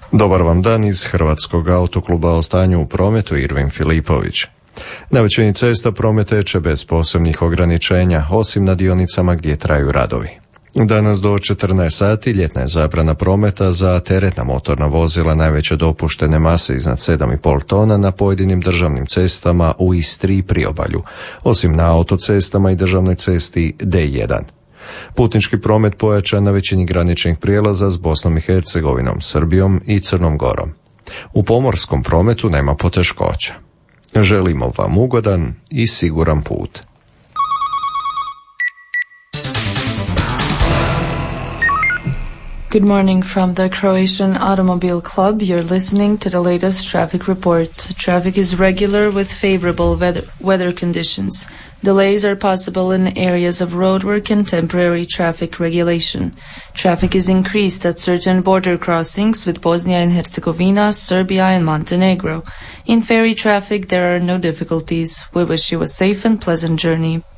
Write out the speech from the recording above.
Dobar vam dan iz Hrvatskog autokluba. O stanju u prometu Irvin Filipović. Na većini cesta promet teče bez posebnih ograničenja, osim na dionicama gdje traju radovi. Danas do 14 sati ljetna je zabrana prometa za teretna motorna vozila najveće dopuštene mase iznad 7,5 tona na pojedinim državnim cestama u Istri i Priobalju, osim na autocestama i državnoj cesti D1. Putnički promet pojačan na većini graničnih prijelaza s Bosnom i Hercegovinom, Srbijom i Crnom Gorom. U pomorskom prometu nema poteškoća. Želimo vam ugodan i siguran put. Good morning from the Croatian Automobile Club. You're listening to the latest traffic report. Traffic is regular with favorable weather conditions. Delays are possible in areas of roadwork and temporary traffic regulation. Traffic is increased at certain border crossings with Bosnia and Herzegovina, Serbia and Montenegro. In ferry traffic, there are no difficulties. We wish you a safe and pleasant journey.